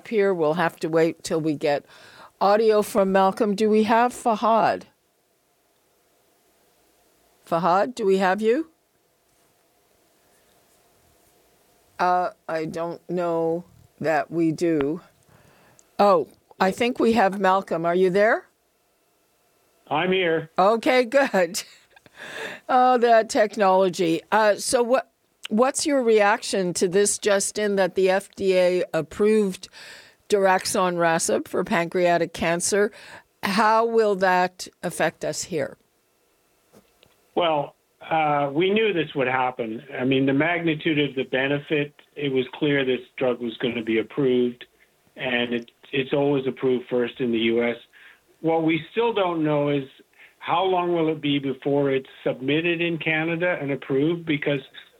up here. We'll have to wait till we get audio from Malcolm. Do we have Fahad? Fahad, do we have you? I don't know that we do. Oh, I think we have Malcolm. Are you there? I'm here. Okay, good. Oh, that technology. So what's your reaction to this, Justin, that the FDA approved daraxonrasib for pancreatic cancer? How will that affect us here? Well, we knew this would happen. I mean, the magnitude of the benefit, it was clear this drug was going to be approved, and it's always approved first in the U.S. What we still don't know is how long will it be before it's submitted in Canada and approved, because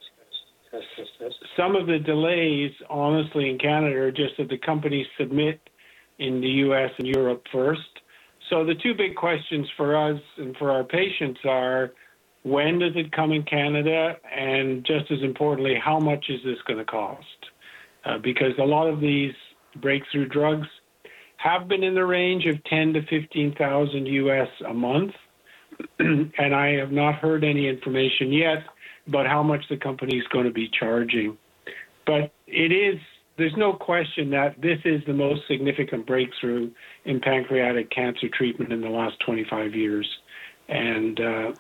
some of the delays, honestly, in Canada are just that the companies submit in the U.S. and Europe first. So the two big questions for us and for our patients are, when does it come in Canada? And just as importantly, how much is this going to cost? Because a lot of these breakthrough drugs have been in the range of $10,000 to $15,000 US a month. And I have not heard any information yet about how much the company is going to be charging. But there's no question that this is the most significant breakthrough in pancreatic cancer treatment in the last 25 years. And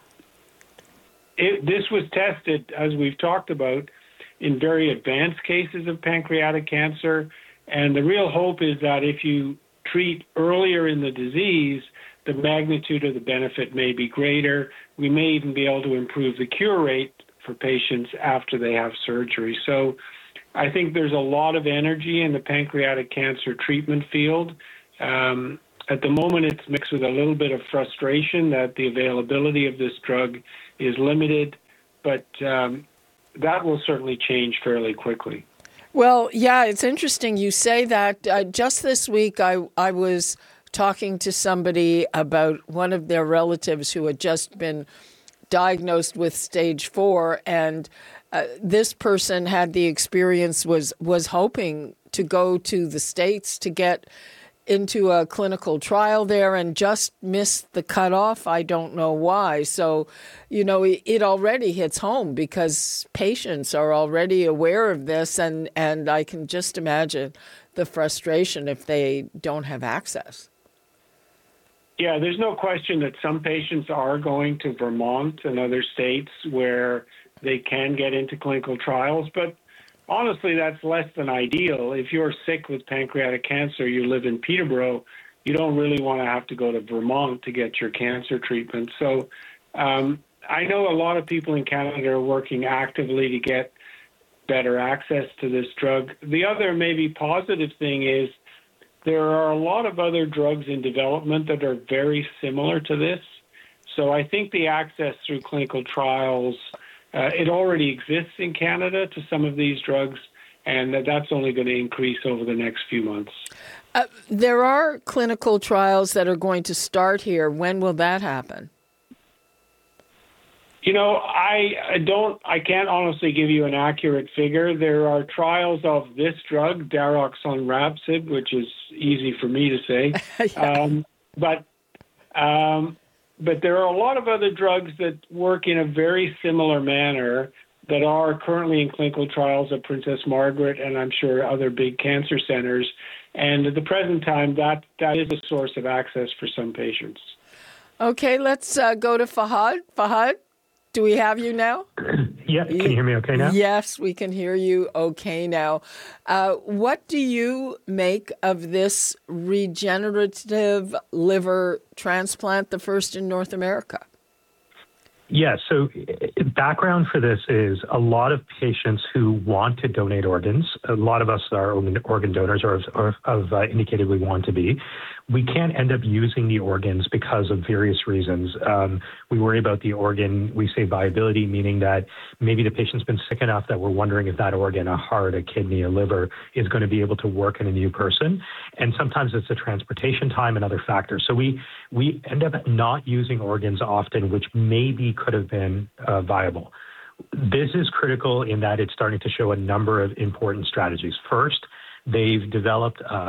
this was tested, as we've talked about, in very advanced cases of pancreatic cancer. And the real hope is that if you treat earlier in the disease, the magnitude of the benefit may be greater. We may even be able to improve the cure rate for patients after they have surgery. So I think there's a lot of energy in the pancreatic cancer treatment field. At the moment, it's mixed with a little bit of frustration that the availability of this drug is limited, but that will certainly change fairly quickly. Well, yeah, it's interesting you say that. Just this week, I was talking to somebody about one of their relatives who had just been diagnosed with stage 4, and this person had the experience, was hoping to go to the States to get into a clinical trial there and just missed the cutoff. I don't know why. So, it already hits home because patients are already aware of this, and I can just imagine the frustration if they don't have access. Yeah, there's no question that some patients are going to Vermont and other states where they can get into clinical trials, but honestly, that's less than ideal. If you're sick with pancreatic cancer, you live in Peterborough, you don't really want to have to go to Vermont to get your cancer treatment. So I know a lot of people in Canada are working actively to get better access to this drug. The other maybe positive thing is there are a lot of other drugs in development that are very similar to this. So I think the access through clinical trials, it already exists in Canada to some of these drugs, and that's only going to increase over the next few months. There are clinical trials that are going to start here. When will that happen? I can't honestly give you an accurate figure. There are trials of this drug, daraxonrasib, which is easy for me to say. Yeah. But there are a lot of other drugs that work in a very similar manner that are currently in clinical trials at Princess Margaret and I'm sure other big cancer centers. And at the present time, that is a source of access for some patients. Okay, let's go to Fahad. Fahad, do we have you now? Yeah, can you hear me okay now? Yes, we can hear you okay now. What do you make of this regenerative liver transplant, the first in North America? Yeah, so background for this is a lot of patients who want to donate organs. A lot of us are organ donors or have indicated we want to be. We can't end up using the organs because of various reasons. We worry about the organ, we say viability, meaning that maybe the patient's been sick enough that we're wondering if that organ, a heart, a kidney, a liver, is going to be able to work in a new person. And sometimes it's the transportation time and other factors. So we end up not using organs often, which maybe could have been viable. This is critical in that it's starting to show a number of important strategies. First, they've developed